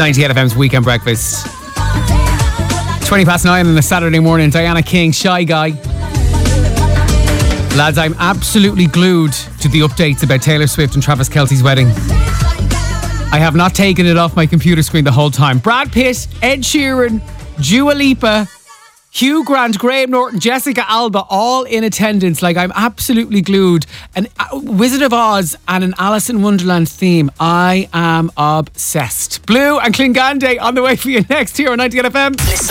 98 FM's Weekend Breakfast. 20 past 9 on a Saturday morning. Diana King, Shy Guy. Lads, I'm absolutely glued to the updates about Taylor Swift and Travis Kelce's wedding. I have not taken it off my computer screen the whole time. Brad Pitt, Ed Sheeran, Dua Lipa, Hugh Grant, Graham Norton, Jessica Alba, all in attendance. Like, I'm absolutely glued. An Wizard of Oz and an Alice in Wonderland theme. I am obsessed. Blue and Klingande on the way for you next here on 98 FM.